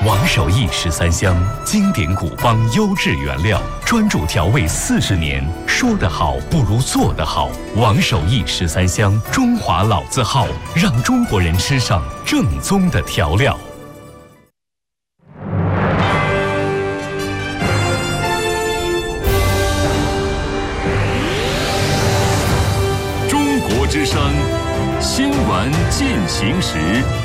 王守义13香，经典古方优质原料，专注调味40年。说得好不如做得好。王守义13香，中华老字号，让中国人吃上正宗的调料。 中国之声，新闻进行时。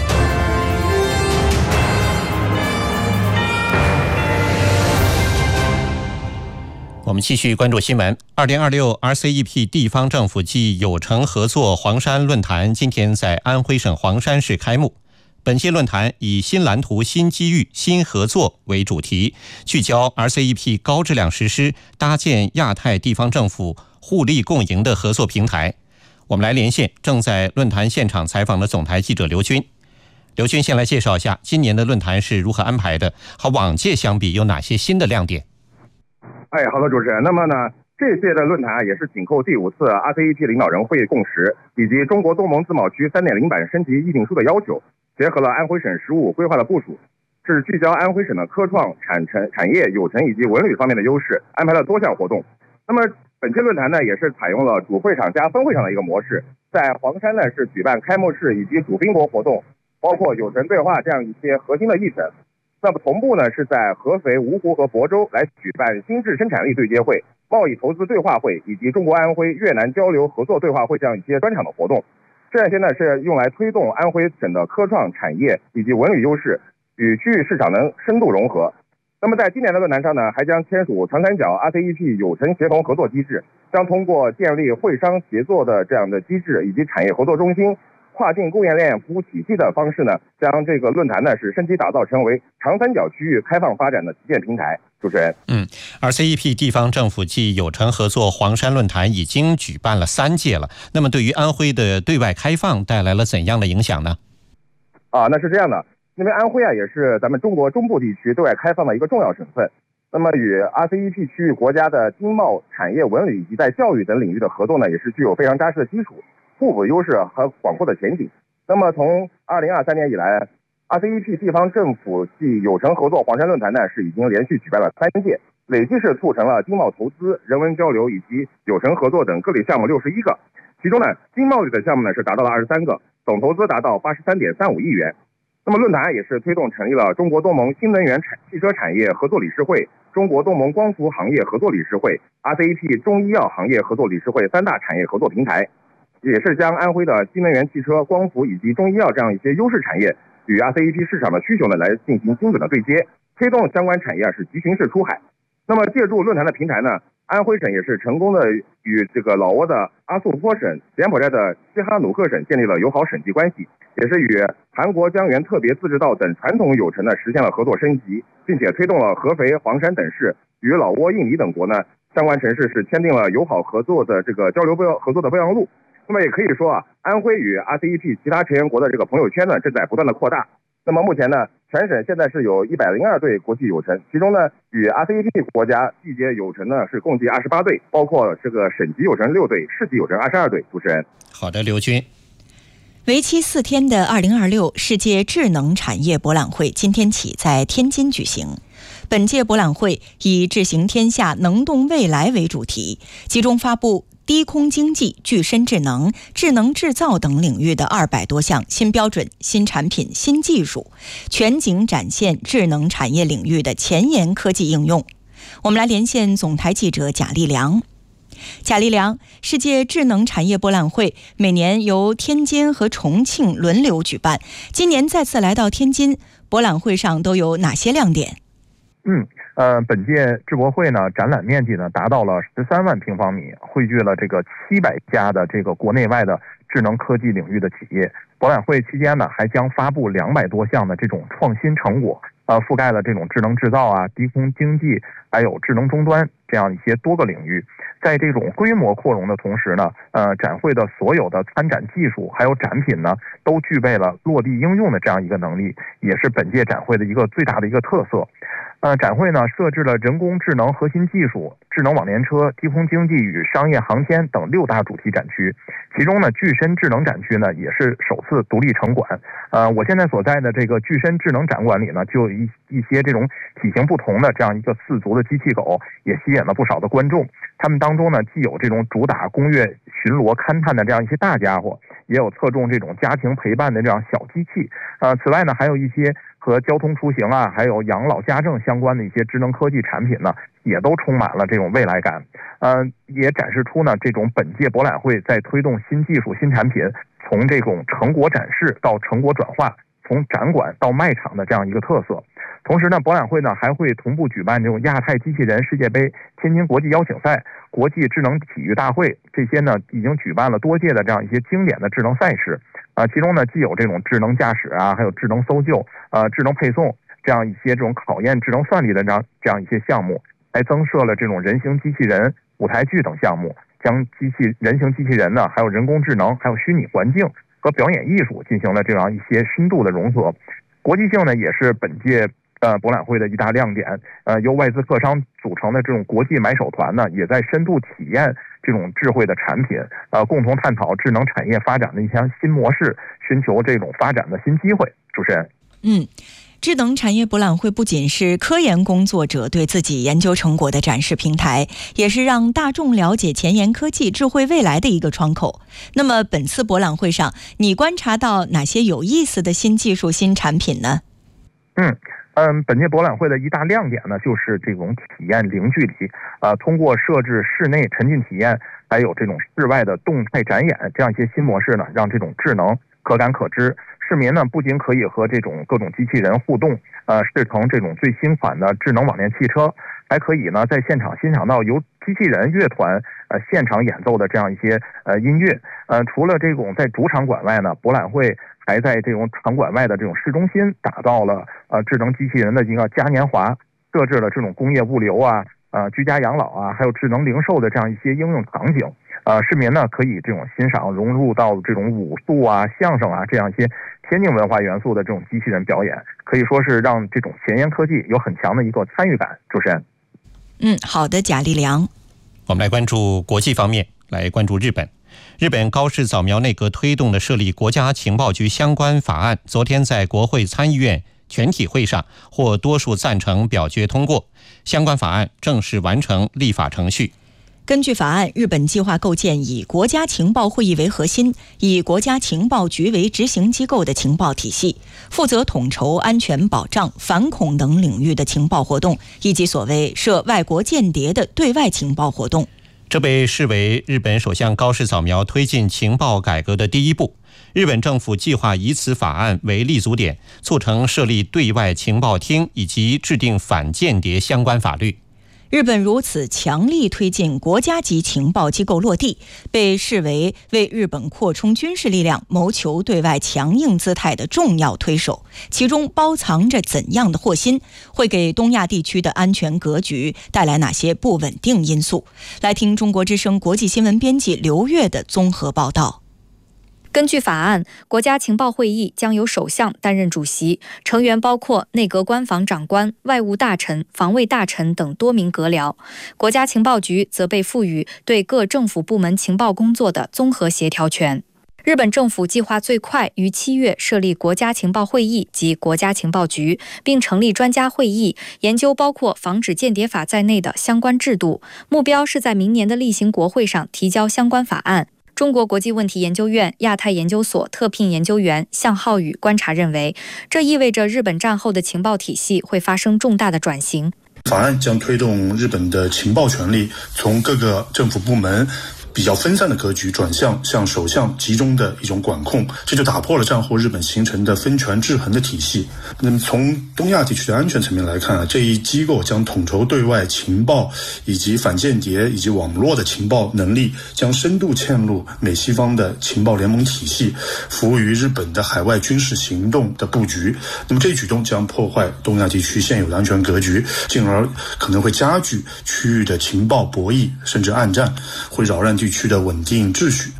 我们继续关注新闻。2026 RCEP 地方政府暨有城合作黄山论坛今天在安徽省黄山市开幕。本届论坛以新蓝图、新机遇、新合作为主题，聚焦 RCEP 高质量实施，搭建亚太地方政府互利共赢的合作平台。我们来连线正在论坛现场采访的总台记者刘军。刘军先来介绍一下今年的论坛是如何安排的，和往届相比有哪些新的亮点？ 好的，主持人。那么呢，这届的论坛也是紧扣第5次 RCEP 领导人会议共识，以及中国东盟自贸区 3.0 版升级议定书的要求，结合了安徽省实务规划的部署，是聚焦安徽省的科创、产业、有城以及文旅方面的优势，安排了多项活动。那么本届论坛呢，也是采用了主会场加分会场的一个模式，在黄山呢是举办开幕式以及主宾国活动，包括有城对话这样一些核心的议程。那么同步呢，是在合肥、芜湖和亳州来举办新质生产力对接会、贸易投资对话会以及中国安徽越南交流合作对话会这样一些专场的活动。这些呢是用来推动安徽省的科创产业以及文旅优势与区域市场能深度融合。那么在今年的论坛上呢，还将签署长三角 RCEP 有城协同合作机制，将通过建立会商协作的这样的机制以及产业合作中心、跨境供应链服务体系的方式呢，将这个论坛呢是升级打造成为长三角区域开放发展的旗舰平台。主持人 ，RCEP 地方政府暨有城合作黄山论坛已经举办了3届了，那么对于安徽的对外开放带来了怎样的影响呢？ 那是这样的，因为安徽也是咱们中国中部地区对外开放的一个重要省份，那么与 RCEP 区域国家的经贸、产业、文旅以及在教育等领域的合作呢，也是具有非常扎实的基础、互补优势和广阔的前景。那么从2023年以来， RCEP 地方政府暨有城合作黄山论坛呢是已经连续举办了3届，累计是促成了经贸投资、人文交流以及有城合作等各类项目61个，其中呢经贸类的项目呢是达到了23个，总投资达到83.35亿元。那么论坛也是推动成立了中国东盟新能源汽车产业合作理事会、中国东盟光伏行业合作理事会、RCEP 中医药行业合作理事会3大产业合作平台，也是将安徽的新能源汽车、光伏以及中医药这样一些优势产业与 RCEP 市场的需求呢来进行精准的对接，推动相关产业是集群式出海。那么借助论坛的平台呢，安徽省也是成功的与这个老挝的阿素颇省、柬埔寨的西哈努克省建立了友好省级关系，也是与韩国江源特别自治道等传统有城呢实现了合作升级，并且推动了合肥、黄山等市与老挝、印尼等国呢相关城市是签订了友好合作的这个交流合作的备忘录。那么也可以说安徽与 RCEP 其他成员国的这个朋友圈呢正在不断的扩大。那么目前呢，全省现在是有102对国际有城，其中呢与 RCEP 国家缔结有城呢是共计28对，包括这个省级有城6对，市级有城22对。主持人， 好的，刘军。 为期4天的2026世界智能产业博览会今天起在天津举行。本届博览会以智行天下、能动未来为主题，集中发布低空经济、具身智能、智能制造等领域的200多项新标准、新产品、新技术，全景展现智能产业领域的前沿科技应用。我们来连线总台记者贾立良。贾立良，世界智能产业博览会每年由天津和重庆轮流举办，今年再次来到天津，博览会上都有哪些亮点？ 本届智博会呢，展览面积呢达到了13万平方米，汇聚了这个700家的这个国内外的智能科技领域的企业。博览会期间呢，还将发布200多项的这种创新成果，覆盖了这种智能制造低空经济，还有智能终端这样一些多个领域。在这种规模扩容的同时呢，展会的所有的参展技术还有展品呢，都具备了落地应用的这样一个能力，也是本届展会的一个最大的一个特色。 展会呢设置了人工智能核心技术、智能网联车、低空经济与商业航天等6大主题展区。其中呢，具身智能展区呢也是首次独立成馆。我现在所在的这个具身智能展馆里呢，就有一些这种体型不同的这样一个4足的机器狗，也吸引了不少的观众。他们当中呢，既有这种主打攻略巡逻勘探的这样一些大家伙，也有侧重这种家庭陪伴的这样小机器。此外呢，还有一些和交通出行啊，还有养老家政相关的一些智能科技产品呢，也都充满了这种未来感。也展示出呢这种本届博览会在推动新技术、新产品从这种成果展示到成果转化，从展馆到卖场的这样一个特色。同时呢，博览会呢还会同步举办这种亚太机器人世界杯、天津国际邀请赛、国际智能体育大会，这些呢已经举办了多届的这样一些经典的智能赛事。其中呢既有这种智能驾驶啊，还有智能搜救、智能配送这样一些这种考验智能算力的这样一些项目，还增设了这种人形机器人、舞台剧等项目，将人形机器人呢，还有人工智能，还有虚拟环境和表演艺术进行了这样一些深度的融合。国际性呢也是本届博览会的一大亮点。由外资客商组成的这种国际买手团呢，也在深度体验这种智慧的产品，共同探讨智能产业发展的一项新模式，寻求这种发展的新机会。主持人， 智能产业博览会不仅是科研工作者对自己研究成果的展示平台，也是让大众了解前沿科技、智慧未来的一个窗口。那么本次博览会上，你观察到哪些有意思的新技术、新产品呢？ 本届博览会的一大亮点呢，就是这种体验零距离。通过设置室内沉浸体验，还有这种室外的动态展演这样一些新模式呢，让这种智能可感可知。市民呢不仅可以和这种各种机器人互动，试乘这种最新款的智能网联汽车，还可以呢在现场欣赏到由机器人乐团现场演奏的这样一些音乐。除了这种在主场馆外呢，博览会还在这种场馆外的这种市中心打造了智能机器人的一个嘉年华，设置了这种工业物流啊、居家养老啊，还有智能零售的这样一些应用场景。市民呢可以这种欣赏融入到这种武术啊、相声啊这样一些先进文化元素的这种机器人表演，可以说是让这种前沿科技有很强的一个参与感。主持人， 好的，贾立良。 我们来关注国际方面，来关注日本。日本高市早苗内阁推动的设立国家情报局相关法案，昨天在国会参议院全体会上获多数赞成表决通过，相关法案正式完成立法程序。 根据法案，日本计划构建以国家情报会议为核心，以国家情报局为执行机构的情报体系，负责统筹安全保障、反恐等领域的情报活动，以及所谓涉外国间谍的对外情报活动。 这被视为日本首相高市早苗推进情报改革的第一步。日本政府计划以此法案为立足点，促成设立对外情报厅以及制定反间谍相关法律。 日本如此强力推进国家级情报机构落地，被视为为日本扩充军事力量、谋求对外强硬姿态的重要推手。其中包藏着怎样的祸心？会给东亚地区的安全格局带来哪些不稳定因素？来听中国之声国际新闻编辑刘月的综合报道。 根据法案，国家情报会议将由首相担任主席，成员包括内阁官房长官、外务大臣、防卫大臣等多名阁僚。国家情报局则被赋予对各政府部门情报工作的综合协调权。日本政府计划最快于7月设立国家情报会议及国家情报局，并成立专家会议，研究包括防止间谍法在内的相关制度，目标是在明年的例行国会上提交相关法案。中国国际问题研究院亚太研究所特聘研究员向浩宇观察认为，这意味着日本战后的情报体系会发生重大的转型。 法案将推动日本的情报权力从各个政府部门比较分散的格局转向首相集中的一种管控，这就打破了战后日本形成的分权制衡的体系。那么从东亚地区的安全层面来看这一机构将统筹对外情报以及反间谍以及网络的情报能力，将深度嵌入美西方的情报联盟体系，服务于日本的海外军事行动的布局。那么这一举动将破坏东亚地区现有的安全格局，进而可能会加剧区域的情报博弈甚至暗战，会扰乱地区的稳定秩序。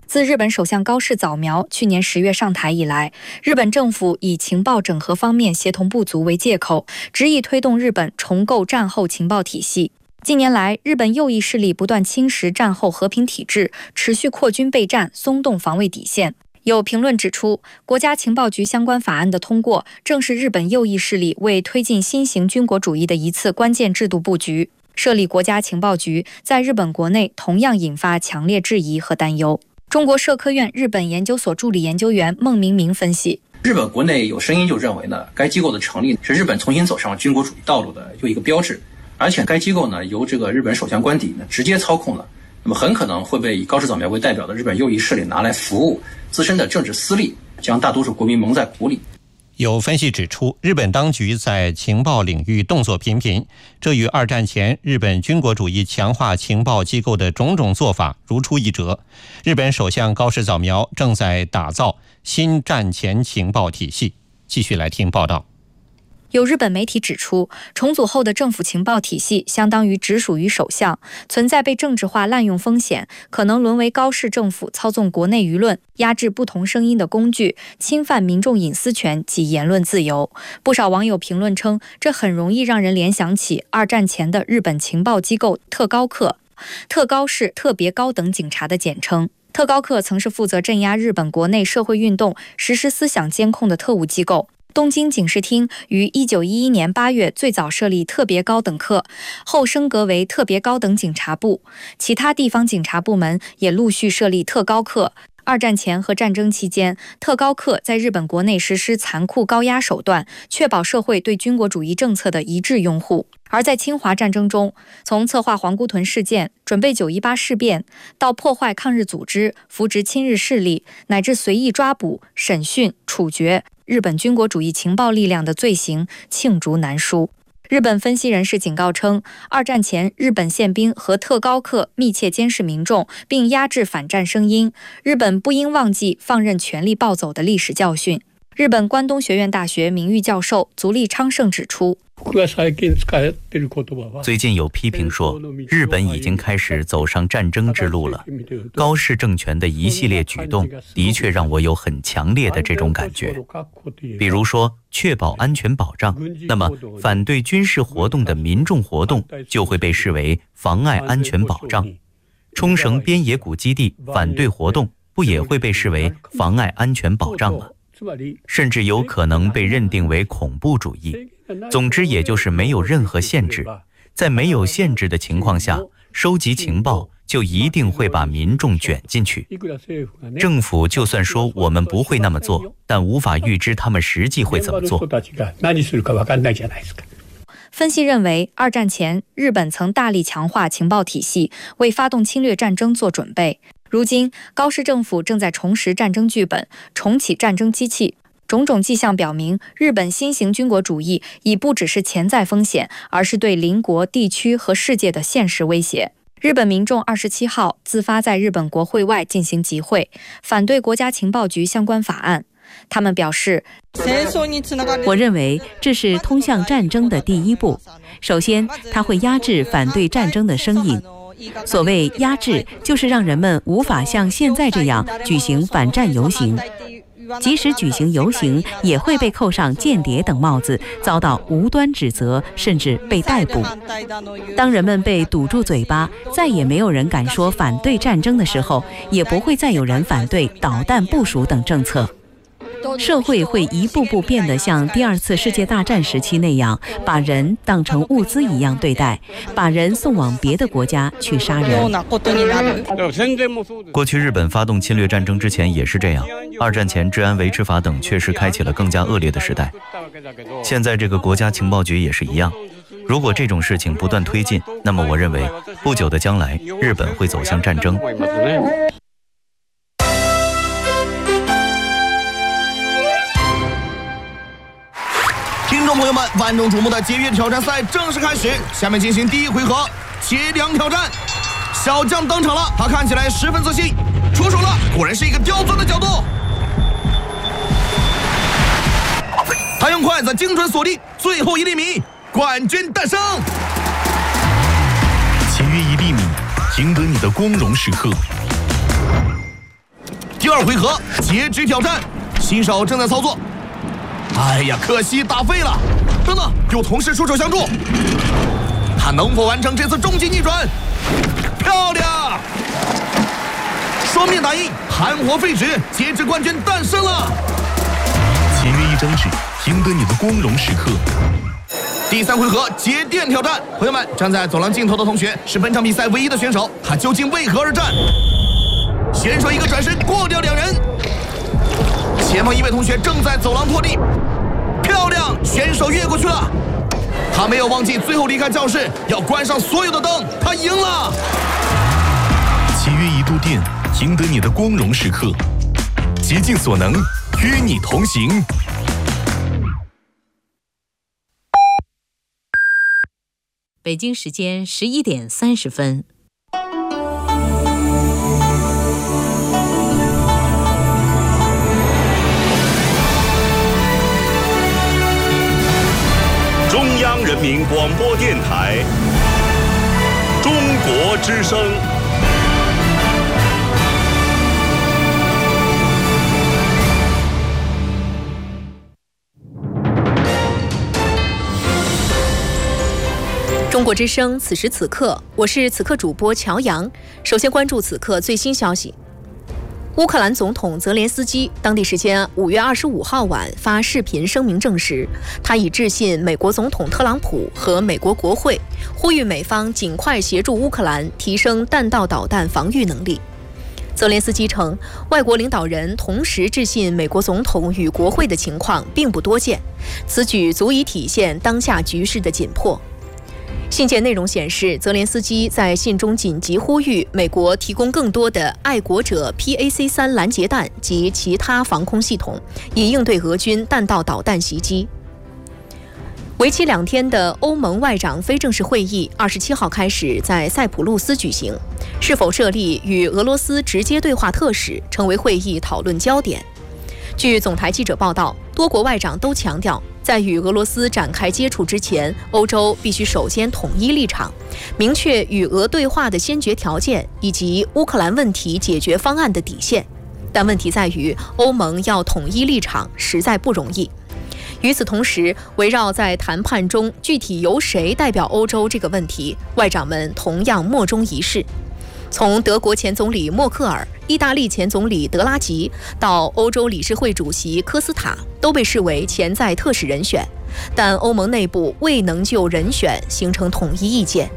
自日本首相高市早苗去年10月上台以来，日本政府以情报整合方面协同不足为借口，执意推动日本重构战后情报体系。近年来，日本右翼势力不断侵蚀战后和平体制，持续扩军备战，松动防卫底线。有评论指出，国家情报局相关法案的通过，正是日本右翼势力为推进新型军国主义的一次关键制度布局。设立国家情报局在日本国内同样引发强烈质疑和担忧。中国社科院日本研究所助理研究员孟明明分析， 日本国内有声音就认为呢，该机构的成立是日本重新走上军国主义道路的又一个标志，而且该机构呢由这个日本首相官邸呢直接操控了，那么很可能会被以高市早苗为代表的日本右翼势力拿来服务自身的政治私利，将大多数国民蒙在鼓里。 有分析指出，日本当局在情报领域动作频频，这与二战前日本军国主义强化情报机构的种种做法如出一辙。日本首相高市早苗正在打造新战前情报体系。继续来听报道。 有日本媒体指出，重组后的政府情报体系相当于直属于首相，存在被政治化滥用风险，可能沦为高市政府操纵国内舆论、压制不同声音的工具，侵犯民众隐私权及言论自由。不少网友评论称，这很容易让人联想起二战前的日本情报机构特高课。特高是特别高等警察的简称。特高课曾是负责镇压日本国内社会运动、实施思想监控的特务机构。东京警视厅于1911年8月最早设立特别高等课，后升格为特别高等警察部，其他地方警察部门也陆续设立特高课。二战前和战争期间，特高课在日本国内实施残酷高压手段，确保社会对军国主义政策的一致拥护。而在侵华战争中，从策划皇姑屯事件、准备918事变，到破坏抗日组织、扶植亲日势力，乃至随意抓捕、审讯、处决日本军国主义情报力量的罪行罄竹难书。日本分析人士警告称，二战前日本宪兵和特高课密切监视民众，并压制反战声音。日本不应忘记放任权力暴走的历史教训。日本关东学院大学名誉教授足利昌盛指出， 最近有批评说，日本已经开始走上战争之路了。高市政权的一系列举动的确让我有很强烈的这种感觉。比如说，确保安全保障，那么反对军事活动的民众活动就会被视为妨碍安全保障。冲绳边野古基地反对活动不也会被视为妨碍安全保障吗？甚至有可能被认定为恐怖主义。总之，也就是没有任何限制。在没有限制的情况下，收集情报就一定会把民众卷进去。政府就算说我们不会那么做，但无法预知他们实际会怎么做。 分析认为，二战前日本曾大力强化情报体系，为发动侵略战争做准备。如今，高市政府正在重拾战争剧本，重启战争机器。种种迹象表明，日本新型军国主义已不只是潜在风险，而是对邻国、地区和世界的现实威胁。日本民众27号自发在日本国会外进行集会，反对国家情报局相关法案。他们表示， 我认为这是通向战争的第一步。首先，它会压制反对战争的声音。所谓压制，就是让人们无法像现在这样举行反战游行。即使举行游行，也会被扣上间谍等帽子，遭到无端指责，甚至被逮捕。当人们被堵住嘴巴，再也没有人敢说反对战争的时候，也不会再有人反对导弹部署等政策。社会会一步步变得像第二次世界大战时期那样，把人当成物资一样对待，把人送往别的国家去杀人。 过去日本发动侵略战争之前也是这样，二战前治安维持法等确实开启了更加恶劣的时代。现在这个国家情报局也是一样，如果这种事情不断推进，那么我认为不久的将来日本会走向战争。 听众朋友们，万众瞩目的节约挑战赛正式开始，下面进行第一回合切梁挑战。小将登场了，他看起来十分自信，出手了，果然是一个刁钻的角度。他用筷子精准锁定最后1厘米，冠军诞生。 节约1厘米，赢得你的光荣时刻。 第2回合截止挑战，新手正在操作。哎呀，可惜打废了。等等，有同事出手相助，他能否完成这次终极逆转？漂亮！双面打印，含活废纸，截止冠军诞生了。 签约1张纸，赢得你的光荣时刻。 第3回合节电挑战，朋友们，站在走廊尽头的同学是本场比赛唯一的选手，他究竟为何而战？选手一个转身过掉2人，前方一位同学正在走廊拖地，漂亮，选手越过去了。他没有忘记最后离开教室要关上所有的灯，他赢了。 契约1度电，赢得你的光荣时刻，竭尽所能，与你同行。 北京时间11点30分。 中央人民广播电台中国之声。 中国之声，此时此刻，我是此刻主播乔阳。首先关注此刻最新消息。乌克兰总统泽连斯基当地时间5月25号晚发视频声明证实，他已致信美国总统特朗普和美国国会，呼吁美方尽快协助乌克兰提升弹道导弹防御能力。泽连斯基称，外国领导人同时致信美国总统与国会的情况并不多见，此举足以体现当下局势的紧迫。信件内容显示，泽连斯基在信中紧急呼吁美国提供更多的爱国者 PAC-3 拦截弹及其他防空系统，以应对俄军弹道导弹袭击。为期2天的欧盟外长非正式会议27号开始在塞浦路斯举行，是否设立与俄罗斯直接对话特使成为会议讨论焦点。据总台记者报道，多国外长都强调，在与俄罗斯展开接触之前，欧洲必须首先统一立场，明确与俄对话的先决条件以及乌克兰问题解决方案的底线。但问题在于，欧盟要统一立场实在不容易。与此同时，围绕在谈判中具体由谁代表欧洲这个问题，外长们同样莫衷一是。从德国前总理默克尔、意大利前总理德拉吉到欧洲理事会主席科斯塔，都被视为潜在特使人选，但欧盟内部未能就人选形成统一意见。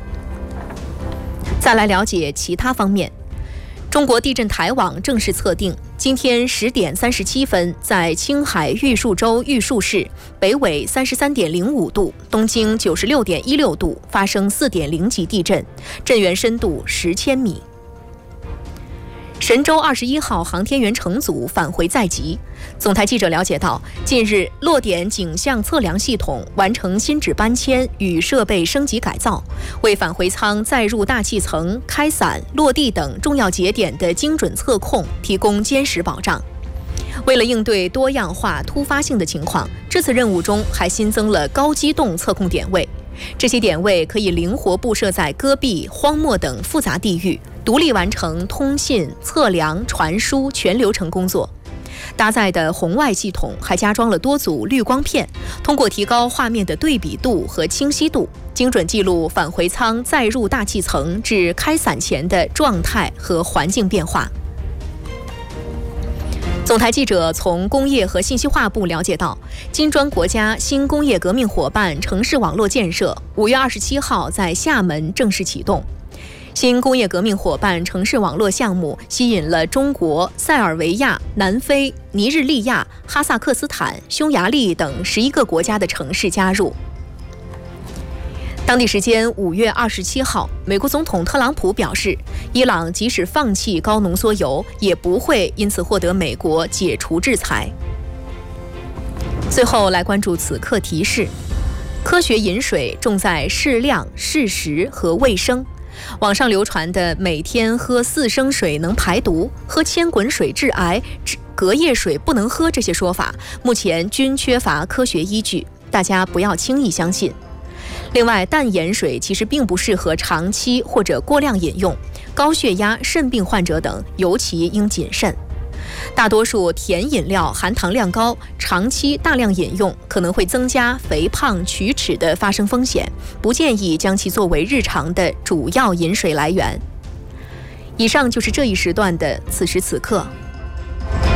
再来了解其他方面。中国地震台网正式测定，今天10点37分，在青海玉树州玉树市北纬33.05度、东经96.16度发生4.0级地震，震源深度10千米。神舟21号航天员乘组返回在即。总台记者了解到，近日落点景象测量系统完成新址搬迁与设备升级改造，为返回舱载入大气层、开伞、落地等重要节点的精准测控提供坚实保障。为了应对多样化突发性的情况，这次任务中还新增了高机动测控点位。这些点位可以灵活布设在戈壁、荒漠等复杂地域，独立完成通信、测量、传输全流程工作。搭载的红外系统还加装了多组滤光片，通过提高画面的对比度和清晰度，精准记录返回舱载入大气层至开伞前的状态和环境变化。总台记者从工业和信息化部了解到，金砖国家新工业革命伙伴城市网络建设5月27号在厦门正式启动。新工业革命伙伴城市网络项目吸引了中国、塞尔维亚、南非、尼日利亚、哈萨克斯坦、匈牙利等11个国家的城市加入。当地时间5月27号，美国总统特朗普表示，伊朗即使放弃高浓缩铀，也不会因此获得美国解除制裁。最后来关注此刻提示：科学饮水重在适量、适时和卫生。网上流传的每天喝4升水能排毒、喝千滚水致癌、隔夜水不能喝这些说法，目前均缺乏科学依据，大家不要轻易相信。另外，淡盐水其实并不适合长期或者过量饮用，高血压、肾病患者等尤其应谨慎。 大多数甜饮料含糖量高，长期大量饮用可能会增加肥胖、龋齿的发生风险，不建议将其作为日常的主要饮水来源。以上就是这一时段的此时此刻。